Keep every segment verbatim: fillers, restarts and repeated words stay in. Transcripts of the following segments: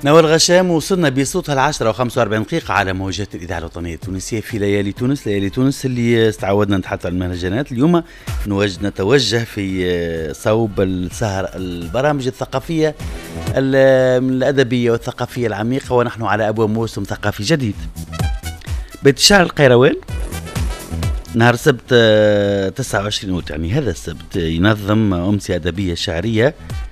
نوال غشام، وصلنا بصوتها العاشرة وخمسة وأربعين دقيقة على موجات الإذاعة الوطنية التونسية في ليالي تونس. ليالي تونس اللي استعودنا نتحدث عن المهرجانات. اليوم نتوجه في صوب السهر البرامج الثقافية الأدبية والثقافية العميقة، ونحن على أبواب موسم ثقافي جديد. بيت الشعر القيروان نهار السبت تسعة وعشرين أوت، يعني هذا السبت، ينظم أمسية أدبية شعرية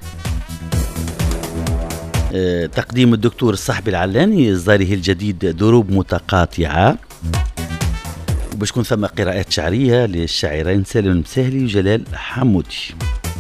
تقديم الدكتور الصحبي العلاني إصداره الجديد دروب متقاطعة، وباش تكون ثم قراءات شعرية للشاعرين سالم المساهلي وجلال حمودي.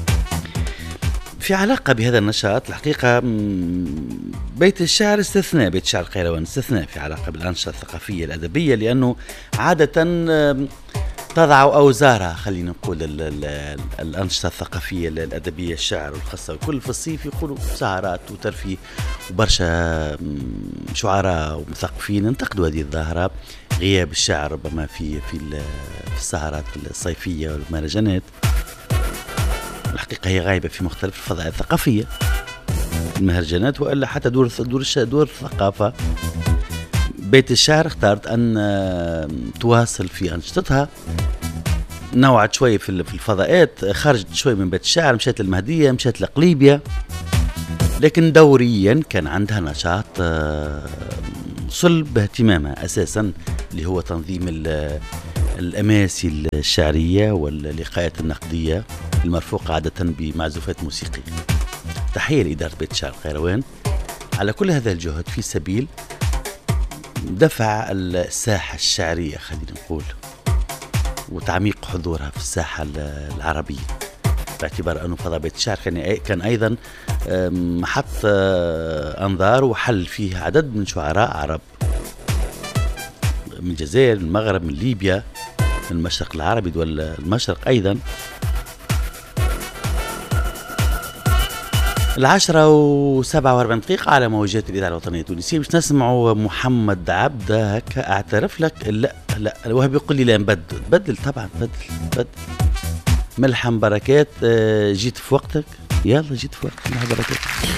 في علاقة بهذا النشاط الحقيقة بيت الشعر استثناء، بيت الشعر القيروان استثناء في علاقة بالأنشطة الثقافية الأدبية، لأنه عادة تضع أوزارها، خلينا نقول ال ال الأنشطة الثقافية الأدبية الشعر والخاصة وكل في الصيف يقولوا سهرات وترفيه، وبرشا شعراء ومثقفين انتقدوا هذه الظاهرة، غياب الشعر ربما في في, في السهرات الصيفية والمهرجانات. الحقيقة هي غايبة في مختلف الفضاء الثقافية، المهرجانات وإلا حتى دور دور دور الثقافة. بيت الشعر اختارت أن تواصل في أنشطتها، نوعت شوي في الفضاءات، خرجت شوي من بيت الشعر، مشيت للمهدية، مشيت لقليبية، لكن دوريا كان عندها نشاط صلب اهتمامها أساسا، اللي هو تنظيم الأماسي الشعرية واللقاءات النقدية المرفوقة عادة بمعزوفات موسيقية. تحية لإدارة بيت الشعر القيروان على كل هذا الجهد في سبيل دفع الساحة الشعرية، خلينا نقول، وتعميق حضورها في الساحة العربية، باعتبار أنه فضاء بيت الشعر كان أيضا محط أنظار وحل فيه عدد من شعراء عرب من الجزائر، من المغرب، من ليبيا، من المشرق العربي، دول المشرق أيضا. العاشرة وسبعة وأربعين دقيقة على موجات الإذاعة الوطنية التونسية. باش نسمعوا محمد عبده هكا أعترف لك. لا لا الوهاب يقول لي لا نبدل بدل، طبعا بدل بدل. ملحم بركات، جيت في وقتك، يلا جيت في وقتك، ملحم بركات.